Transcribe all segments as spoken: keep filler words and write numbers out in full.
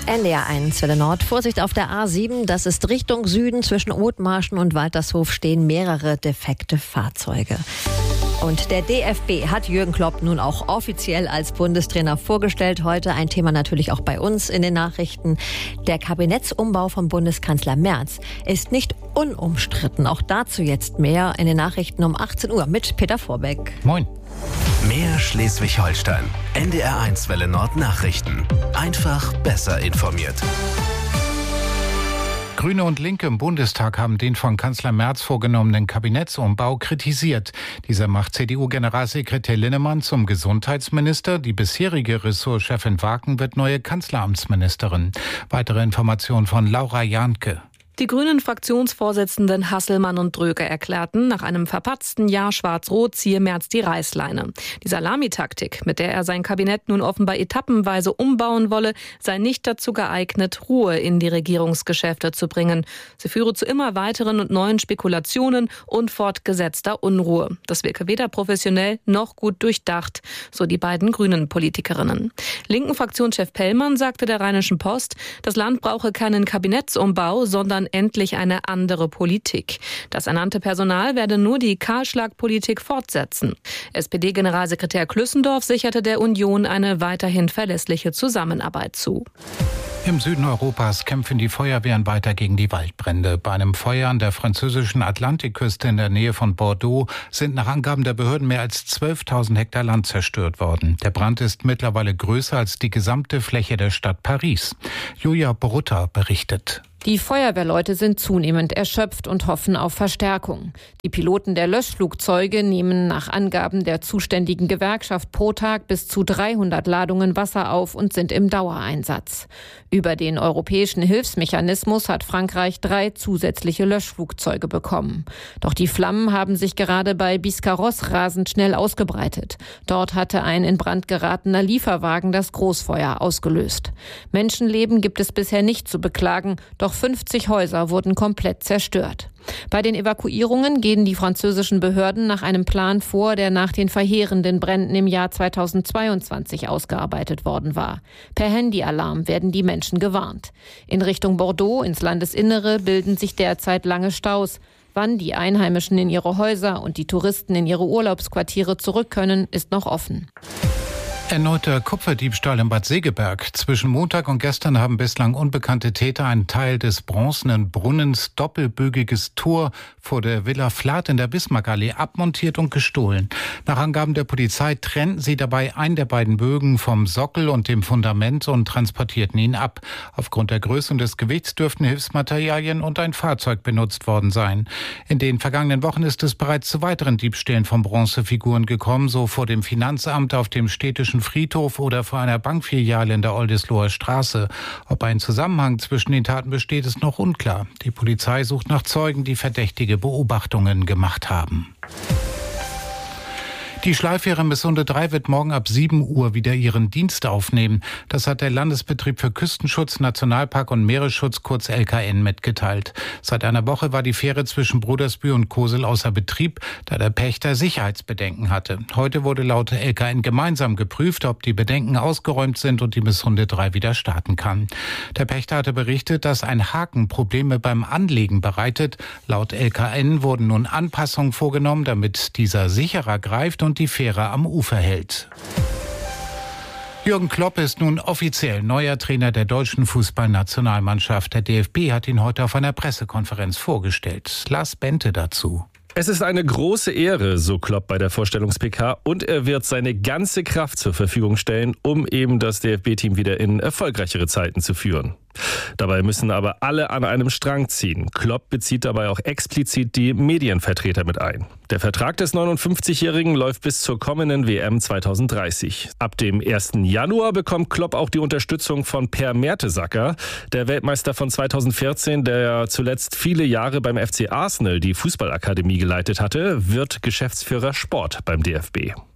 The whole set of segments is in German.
N D R eins, Welle Nord. Vorsicht auf der A sieben. Das ist Richtung Süden. Zwischen Othmarschen und Waltershof stehen mehrere defekte Fahrzeuge. Und der D F B hat Jürgen Klopp nun auch offiziell als Bundestrainer vorgestellt. Heute ein Thema natürlich auch bei uns in den Nachrichten. Der Kabinettsumbau von Bundeskanzler Merz ist nicht unumstritten. Auch dazu jetzt mehr in den Nachrichten um achtzehn Uhr mit Peter Vorbeck. Moin. Mehr Schleswig-Holstein. N D R eins Welle Nord Nachrichten. Einfach besser informiert. Grüne und Linke im Bundestag haben den von Kanzler Merz vorgenommenen Kabinettsumbau kritisiert. Dieser macht C D U-Generalsekretär Linnemann zum Gesundheitsminister. Die bisherige Ressortchefin Waken wird neue Kanzleramtsministerin. Weitere Informationen von Laura Jahnke. Die Grünen-Fraktionsvorsitzenden Hasselmann und Dröger erklärten, nach einem verpatzten Jahr Schwarz-Rot ziehe Merz die Reißleine. Die Salamitaktik, mit der er sein Kabinett nun offenbar etappenweise umbauen wolle, sei nicht dazu geeignet, Ruhe in die Regierungsgeschäfte zu bringen. Sie führe zu immer weiteren und neuen Spekulationen und fortgesetzter Unruhe. Das wirke weder professionell noch gut durchdacht, so die beiden Grünen-Politikerinnen. Linken Fraktionschef Pellmann sagte der Rheinischen Post, das Land brauche keinen Kabinettsumbau, sondern endlich eine andere Politik. Das ernannte Personal werde nur die Kahlschlagpolitik fortsetzen. S P D-Generalsekretär Klüssendorf sicherte der Union eine weiterhin verlässliche Zusammenarbeit zu. Im Süden Europas kämpfen die Feuerwehren weiter gegen die Waldbrände. Bei einem Feuer an der französischen Atlantikküste in der Nähe von Bordeaux sind nach Angaben der Behörden mehr als zwölftausend Hektar Land zerstört worden. Der Brand ist mittlerweile größer als die gesamte Fläche der Stadt Paris. Julia Borutta berichtet. Die Feuerwehrleute sind zunehmend erschöpft und hoffen auf Verstärkung. Die Piloten der Löschflugzeuge nehmen nach Angaben der zuständigen Gewerkschaft pro Tag bis zu dreihundert Ladungen Wasser auf und sind im Dauereinsatz. Über den europäischen Hilfsmechanismus hat Frankreich drei zusätzliche Löschflugzeuge bekommen. Doch die Flammen haben sich gerade bei Biscarrosse rasend schnell ausgebreitet. Dort hatte ein in Brand geratener Lieferwagen das Großfeuer ausgelöst. Menschenleben gibt es bisher nicht zu beklagen, doch fünfzig Häuser wurden komplett zerstört. Bei den Evakuierungen gehen die französischen Behörden nach einem Plan vor, der nach den verheerenden Bränden im Jahr zweitausendzweiundzwanzig ausgearbeitet worden war. Per Handyalarm werden die Menschen gewarnt. In Richtung Bordeaux, ins Landesinnere, bilden sich derzeit lange Staus. Wann die Einheimischen in ihre Häuser und die Touristen in ihre Urlaubsquartiere zurück können, ist noch offen. Erneuter Kupferdiebstahl in Bad Segeberg. Zwischen Montag und gestern haben bislang unbekannte Täter einen Teil des bronzenen Brunnens doppelbögiges Tor vor der Villa Flath in der Bismarckallee abmontiert und gestohlen. Nach Angaben der Polizei trennten sie dabei einen der beiden Bögen vom Sockel und dem Fundament und transportierten ihn ab. Aufgrund der Größe und des Gewichts dürften Hilfsmaterialien und ein Fahrzeug benutzt worden sein. In den vergangenen Wochen ist es bereits zu weiteren Diebstählen von Bronzefiguren gekommen, so vor dem Finanzamt auf dem städtischen Friedhof oder vor einer Bankfiliale in der Oldesloher Straße. Ob ein Zusammenhang zwischen den Taten besteht, ist noch unklar. Die Polizei sucht nach Zeugen, die verdächtige Beobachtungen gemacht haben. Die Schleifähre Missunde drei wird morgen ab sieben Uhr wieder ihren Dienst aufnehmen. Das hat der Landesbetrieb für Küstenschutz, Nationalpark und Meeresschutz, kurz L K N, mitgeteilt. Seit einer Woche war die Fähre zwischen Brudersbühl und Kosel außer Betrieb, da der Pächter Sicherheitsbedenken hatte. Heute wurde laut L K N gemeinsam geprüft, ob die Bedenken ausgeräumt sind und die Missunde drei wieder starten kann. Der Pächter hatte berichtet, dass ein Haken Probleme beim Anlegen bereitet. Laut L K N wurden nun Anpassungen vorgenommen, damit dieser sicherer greift und die Fähre am Ufer hält. Jürgen Klopp ist nun offiziell neuer Trainer der deutschen Fußballnationalmannschaft. Der D F B hat ihn heute auf einer Pressekonferenz vorgestellt. Lars Bente dazu. Es ist eine große Ehre, so Klopp bei der Vorstellungs-P K, und er wird seine ganze Kraft zur Verfügung stellen, um eben das D F B-Team wieder in erfolgreichere Zeiten zu führen. Dabei müssen aber alle an einem Strang ziehen. Klopp bezieht dabei auch explizit die Medienvertreter mit ein. Der Vertrag des neunundfünfzigjährigen läuft bis zur kommenden W M zweitausenddreißig. Ab dem ersten Januar bekommt Klopp auch die Unterstützung von Per Mertesacker, der Weltmeister von zweitausendvierzehn, der zuletzt viele Jahre beim F C Arsenal die Fußballakademie geleitet hatte, wird Geschäftsführer Sport beim D F B.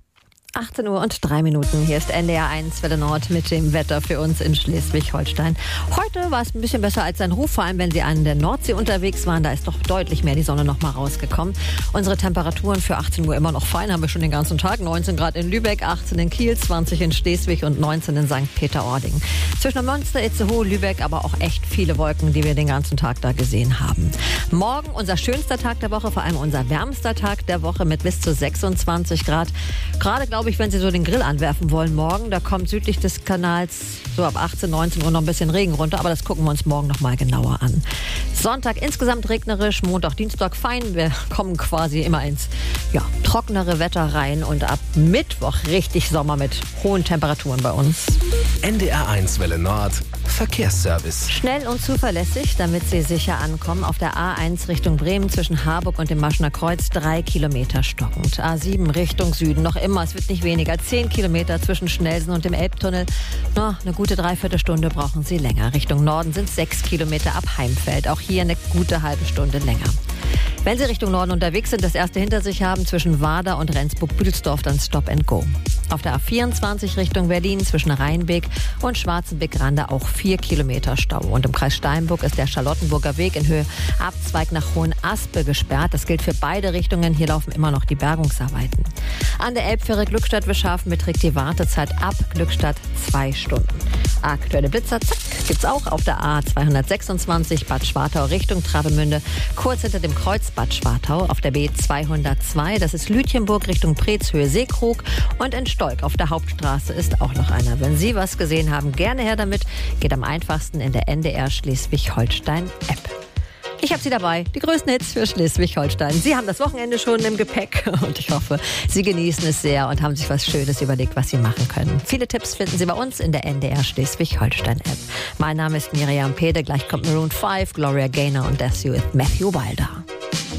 achtzehn Uhr und drei Minuten. Hier ist N D R eins Welle Nord mit dem Wetter für uns in Schleswig-Holstein. Heute war es ein bisschen besser als sein Ruf, vor allem wenn Sie an der Nordsee unterwegs waren. Da ist doch deutlich mehr die Sonne noch mal rausgekommen. Unsere Temperaturen für achtzehn Uhr immer noch fein, haben wir schon den ganzen Tag. neunzehn Grad in Lübeck, achtzehn in Kiel, zwanzig in Schleswig und neunzehn in Sankt Peter-Ording. Zwischen Münster, Itzehoe, Lübeck aber auch echt viele Wolken, die wir den ganzen Tag da gesehen haben. Morgen unser schönster Tag der Woche, vor allem unser wärmster Tag der Woche mit bis zu sechsundzwanzig Grad. Gerade glaube ich, wenn Sie so den Grill anwerfen wollen morgen, da kommt südlich des Kanals so ab achtzehn, neunzehn Uhr noch ein bisschen Regen runter, aber das gucken wir uns morgen noch mal genauer an. Sonntag insgesamt regnerisch, Montag, Dienstag fein. Wir kommen quasi immer ins ja, trockenere Wetter rein und ab Mittwoch richtig Sommer mit hohen Temperaturen bei uns. N D R eins Welle Nord Verkehrsservice. Schnell und zuverlässig, damit Sie sicher ankommen. Auf der A eins Richtung Bremen zwischen Harburg und dem Maschener Kreuz drei Kilometer stockend. A sieben Richtung Süden noch immer, es wird nicht weniger. zehn Kilometer zwischen Schnelsen und dem Elbtunnel. Na, eine gute Dreiviertelstunde brauchen Sie länger. Richtung Norden sind sechs Kilometer ab Heimfeld. Auch hier eine gute halbe Stunde länger. Wenn Sie Richtung Norden unterwegs sind, das erste hinter sich haben, zwischen Warder und Rendsburg-Büdelsdorf, dann Stop and Go. Auf der A vierundzwanzig Richtung Berlin zwischen Rheinbeek und Schwarzenbeck-Rande auch vier Kilometer Stau. Und im Kreis Steinburg ist der Charlottenburger Weg in Höhe Abzweig nach Hohenaspe gesperrt. Das gilt für beide Richtungen. Hier laufen immer noch die Bergungsarbeiten. An der Elbfähre Glückstadt-Wischhafen beträgt die Wartezeit ab Glückstadt zwei Stunden. Aktuelle Blitzer, zack, gibt's auch auf der A zweihundertsechsundzwanzig Bad Schwartau Richtung Travemünde, kurz hinter dem Kreuz Bad Schwartau. Auf der B zweihundertzwei, das ist Lütjenburg Richtung Preetshöhe Seekrug, und in Stolk auf der Hauptstraße ist auch noch einer. Wenn Sie was gesehen haben, gerne her damit. Geht am einfachsten in der N D R Schleswig-Holstein-App. Ich habe Sie dabei, die größten Hits für Schleswig-Holstein. Sie haben das Wochenende schon im Gepäck und ich hoffe, Sie genießen es sehr und haben sich was Schönes überlegt, was Sie machen können. Viele Tipps finden Sie bei uns in der N D R Schleswig-Holstein-App. Mein Name ist Miriam Pede, gleich kommt Maroon fünf, Gloria Gaynor und That's You with Matthew Wilder.